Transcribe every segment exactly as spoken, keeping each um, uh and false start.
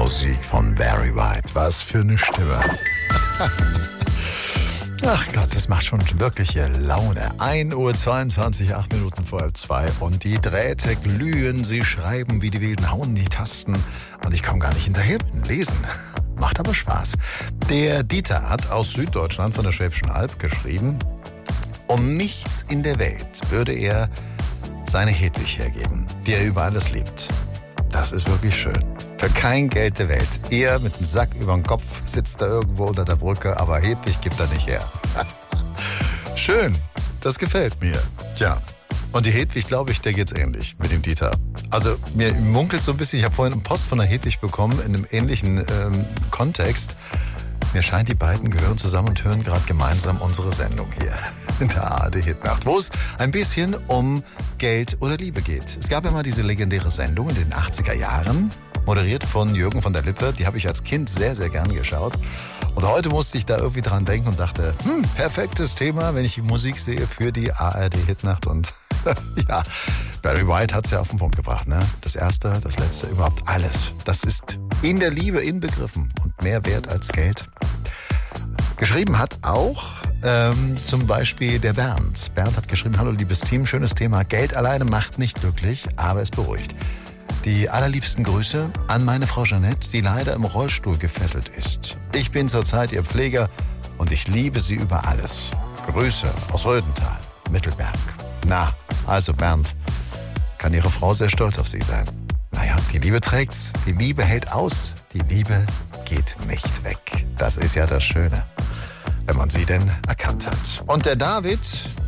Musik von Barry White. Was für eine Stimme. Ach Gott, das macht schon wirkliche Laune. ein Uhr zweiundzwanzig, acht Minuten vor halb zwei und die Drähte glühen, sie schreiben wie die Wilden, hauen die Tasten und ich komme gar nicht hinterher mit dem Lesen. Macht aber Spaß. Der Dieter hat aus Süddeutschland von der Schwäbischen Alb geschrieben, um nichts in der Welt würde er seine Hedwig hergeben, die er über alles liebt. Das ist wirklich schön. Für kein Geld der Welt. Er mit einem Sack über dem Kopf sitzt da irgendwo unter der Brücke, aber Hedwig gibt er nicht her. Schön, das gefällt mir. Tja, und die Hedwig, glaube ich, der geht's ähnlich mit dem Dieter. Also mir munkelt so ein bisschen, ich habe vorhin einen Post von der Hedwig bekommen in einem ähnlichen ähm, Kontext. Mir scheint, die beiden gehören zusammen und hören gerade gemeinsam unsere Sendung hier in der A R D-Hitnacht, wo es ein bisschen um Geld oder Liebe geht. Es gab ja mal diese legendäre Sendung in den achtziger Jahren, moderiert von Jürgen von der Lippe. Die habe ich als Kind sehr, sehr gern geschaut. Und heute musste ich da irgendwie dran denken und dachte, hm, perfektes Thema, wenn ich die Musik sehe für die A R D-Hitnacht. Und ja, Barry White hat es ja auf den Punkt gebracht, ne? Das Erste, das Letzte, überhaupt alles. Das ist in der Liebe inbegriffen und mehr wert als Geld. Geschrieben hat auch ähm, zum Beispiel der Bernd. Bernd hat geschrieben, hallo liebes Team, schönes Thema. Geld alleine macht nicht glücklich, aber es beruhigt. Die allerliebsten Grüße an meine Frau Jeanette, die leider im Rollstuhl gefesselt ist. Ich bin zurzeit ihr Pfleger und ich liebe sie über alles. Grüße aus Rödental, Mittelberg. Na, also Bernd, kann Ihre Frau sehr stolz auf Sie sein. Naja, die Liebe trägt's, die Liebe hält aus, die Liebe geht nicht weg. Das ist ja das Schöne, wenn man sie denn erkannt hat. Und der David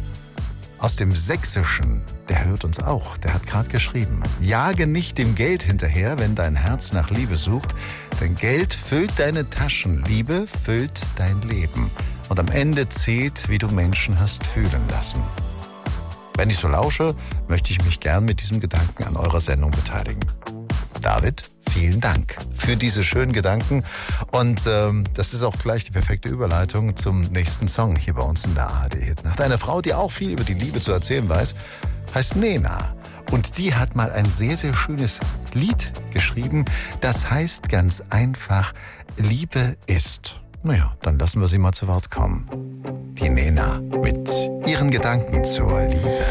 aus dem Sächsischen, der hört uns auch. Der hat gerade geschrieben, jage nicht dem Geld hinterher, wenn dein Herz nach Liebe sucht, denn Geld füllt deine Taschen, Liebe füllt dein Leben. Und am Ende zählt, wie du Menschen hast fühlen lassen. Wenn ich so lausche, möchte ich mich gern mit diesem Gedanken an eurer Sendung beteiligen. David, vielen Dank für diese schönen Gedanken. Und ähm, das ist auch gleich die perfekte Überleitung zum nächsten Song hier bei uns in der A R D-Hitnacht. Eine Frau, die auch viel über die Liebe zu erzählen weiß, heißt Nena. Und die hat mal ein sehr, sehr schönes Lied geschrieben. Das heißt ganz einfach, Liebe ist. Naja, dann lassen wir sie mal zu Wort kommen. Die Nena mit ihren Gedanken zur Liebe.